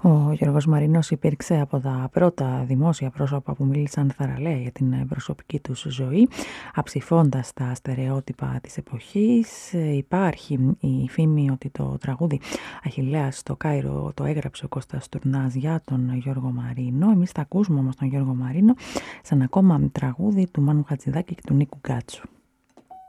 Ο Γιώργος Μαρίνος υπήρξε από τα πρώτα δημόσια πρόσωπα που μίλησαν θαραλέα για την προσωπική τους ζωή, αψηφώντας τα στερεότυπα της εποχής. Υπάρχει η φήμη ότι το τραγούδι Αχιλλέας στο Κάιρο το έγραψε ο Κώστας Τουρνάς για τον Γιώργο Μαρίνο. Εμείς θα ακούσουμε όμως τον Γιώργο Μαρίνο σε ένα ακόμα τραγούδι του Μάνου Χατζηδάκη και του Νίκου Γκάτσου.